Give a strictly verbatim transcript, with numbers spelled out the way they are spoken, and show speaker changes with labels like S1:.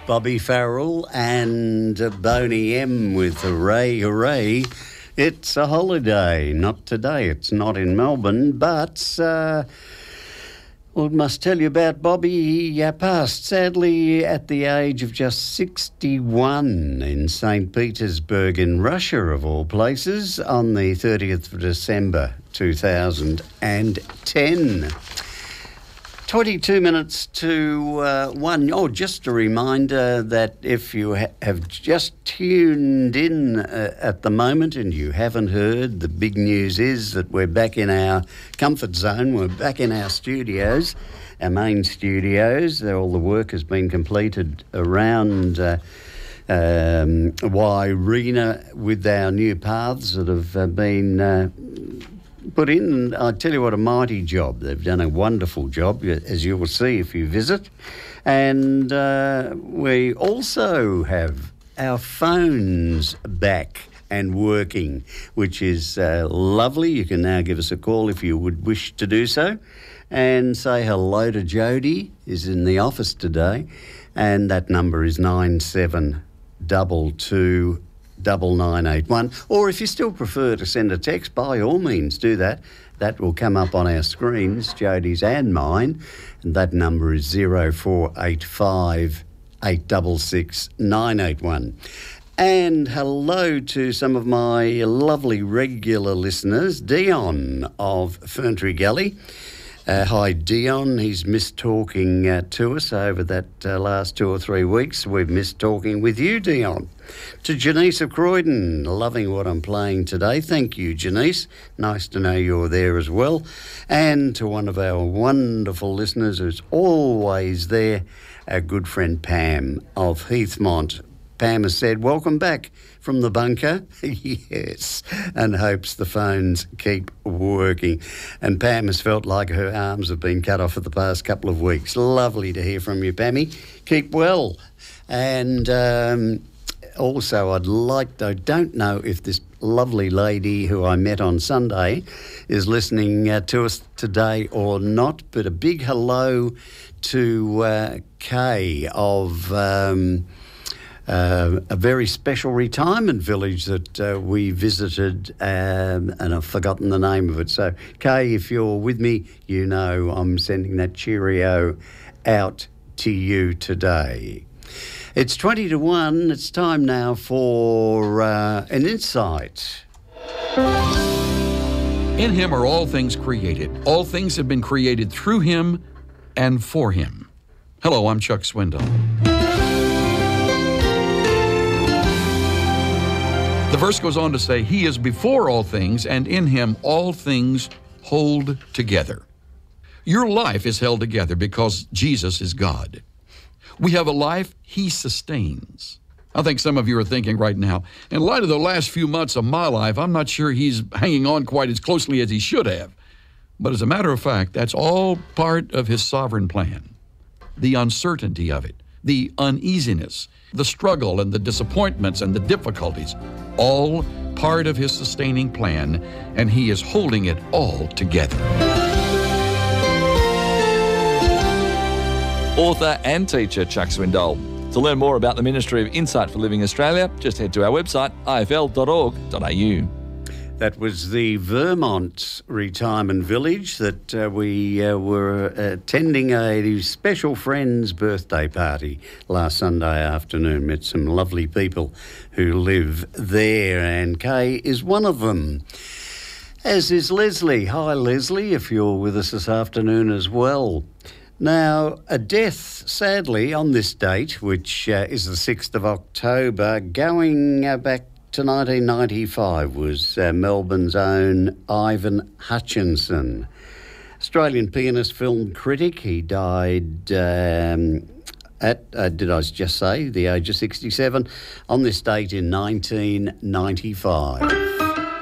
S1: Bobby Farrell and Boney M with Hooray, Hooray. It's a holiday. Not today. It's not in Melbourne, but uh, well, must tell you about Bobby. He uh, passed, sadly, at the age of just sixty-one in Saint Petersburg in Russia, of all places, on the thirtieth of December two thousand ten. twenty-two minutes to uh, one. Oh, just a reminder that if you ha- have just tuned in uh, at the moment and you haven't heard, the big news is that we're back in our comfort zone. We're back in our studios, our main studios. All the work has been completed around uh, um, Wairina with our new paths that have uh, been... Uh, put in, and I tell you what, a mighty job. They've done a wonderful job, as you will see if you visit. And uh, we also have our phones back and working, which is uh, lovely. You can now give us a call if you would wish to do so, and say hello to Jody, who's in the office today, and that number is nine seven two two double nine eight one, or if you still prefer to send a text, by all means do that. That will come up on our screens, Jody's and mine, and that number is zero four eight five eight six six nine eight one. And hello to some of my lovely regular listeners, Dion of Ferntree Gully. Uh, hi, Dion. He's missed talking uh, to us over that uh, last two or three weeks. We've missed talking with you, Dion. To Janice of Croydon, loving what I'm playing today. Thank you, Janice. Nice to know you're there as well. And to one of our wonderful listeners who's always there, our good friend Pam of Heathmont. Pam has said, welcome back from the bunker. Yes, and hopes the phones keep working. And Pam has felt like her arms have been cut off for the past couple of weeks. Lovely to hear from you, Pammy. Keep well. And um, also I'd like, I don't know if this lovely lady who I met on Sunday is listening uh, to us today or not, but a big hello to uh, Kay of... Um, Uh, a very special retirement village that uh, we visited, um, and I've forgotten the name of it. So, Kay, if you're with me, you know I'm sending that cheerio out to you today. It's twenty to one. It's time now for uh, an insight.
S2: In him are all things created. All things have been created through him and for him. Hello, I'm Chuck Swindoll. The verse goes on to say, he is before all things, and in him all things hold together. Your life is held together because Jesus is God. We have a life he sustains. I think some of you are thinking right now, in light of the last few months of my life, I'm not sure he's hanging on quite as closely as he should have. But as a matter of fact, that's all part of his sovereign plan. The uncertainty of it, the uneasiness, the struggle and the disappointments and the difficulties, all part of his sustaining plan, and he is holding it all together.
S3: Author and teacher Chuck Swindoll. To learn more about the Ministry of Insight for Living Australia, just head to our website, I F L dot org dot A U.
S1: That was the Vermont retirement village that uh, we uh, were attending a special friend's birthday party last Sunday afternoon. Met some lovely people who live there, and Kay is one of them, as is Leslie. Hi, Leslie, if you're with us this afternoon as well. Now, a death, sadly, on this date, which uh, is the sixth of October, going uh, back to nineteen ninety-five, was uh, Melbourne's own Ivan Hutchinson. Australian pianist, film critic. He died um, at, uh, did I just say, the age of sixty-seven, on this date in nineteen ninety-five.